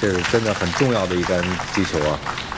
这是真的很重要的一杆击球啊。